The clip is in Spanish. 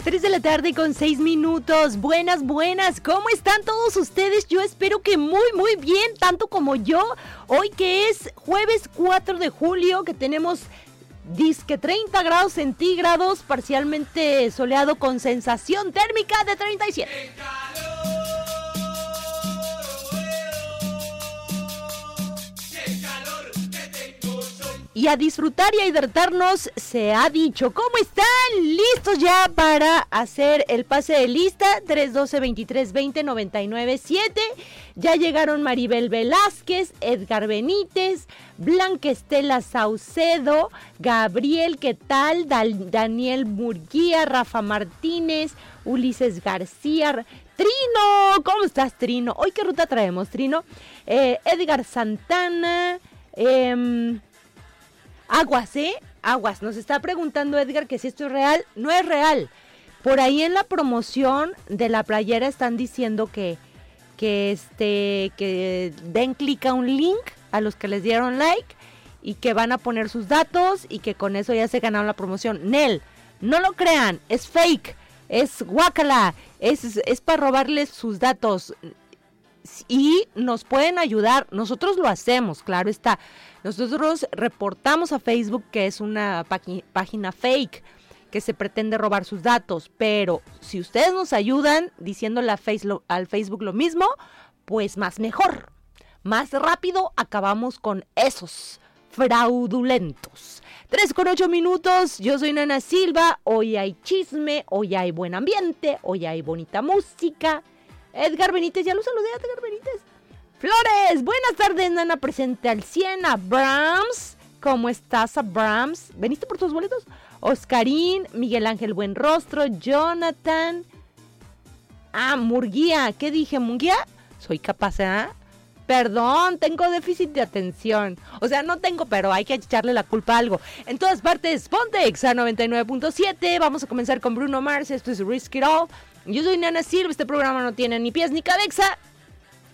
3 de la tarde con 6 minutos. Buenas, ¿cómo están todos ustedes? Yo espero que muy bien, tanto como yo. Hoy que es jueves 4 de julio, que tenemos disque 30 grados centígrados, parcialmente soleado con sensación térmica de 37. Y a disfrutar y a hidratarnos, se ha dicho. ¿Cómo están? ¿Listos ya para hacer el pase de lista? 312-2320-997. Ya llegaron Maribel Velázquez, Edgar Benítez, Blanca Estela Saucedo, Gabriel, ¿qué tal? Daniel Murguía, Rafa Martínez, Ulises García, Trino. ¿Cómo estás, Trino? Hoy, ¿qué ruta traemos, Trino? Edgar Santana, Aguas, nos está preguntando Edgar que si esto es real. No es real. Por ahí en la promoción de la playera están diciendo que den clic a un link a los que les dieron like y que van a poner sus datos y que con eso ya se ganaron la promoción. Nel, no lo crean, es fake, es guácala, es para robarles sus datos. Y nos pueden ayudar, nosotros lo hacemos, claro está. Nosotros reportamos a Facebook que es una página fake, que se pretende robar sus datos, pero si ustedes nos ayudan diciéndole al Facebook lo mismo, pues más mejor, más rápido acabamos con esos fraudulentos. 3:08, yo soy Nana Silva, hoy hay chisme, hoy hay buen ambiente, hoy hay bonita música. Edgar Benítez, ya lo saludé a Edgar Benítez. Flores, buenas tardes, Nana, presente al 100. Abrams, ¿cómo estás, Abrams? ¿Veniste por tus boletos? Oscarín, Miguel Ángel Buenrostro, Jonathan. Murguía, ¿qué dije, Murguía? Soy capaz, ¿eh? Perdón, tengo déficit de atención. O sea, no tengo, pero hay que echarle la culpa a algo. En todas partes, ponte Exa 99.7. Vamos a comenzar con Bruno Mars, esto es Risk It All. Yo soy Nana Silva, este programa no tiene ni pies ni cabeza.